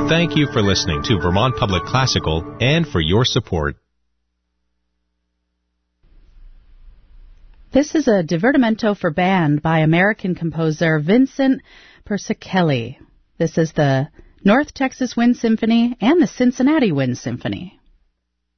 Thank you for listening to Vermont Public Classical and for your support. This is a divertimento for band by American composer Vincent Persichilli. This is the North Texas Wind Symphony and the Cincinnati Wind Symphony.